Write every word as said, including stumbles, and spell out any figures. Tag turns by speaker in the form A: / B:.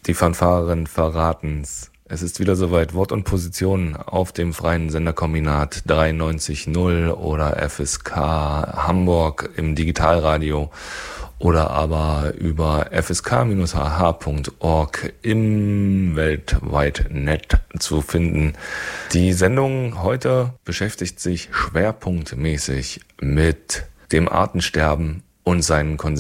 A: Die Fanfaren verraten's. Es ist wieder soweit. Wort und Position auf dem freien Senderkombinat dreiundneunzig Komma null oder F S K Hamburg im Digitalradio oder aber über f s k dash h h punkt org im Weltweitnet zu finden. Die Sendung heute beschäftigt sich schwerpunktmäßig mit dem Artensterben und seinen Konsequenzen.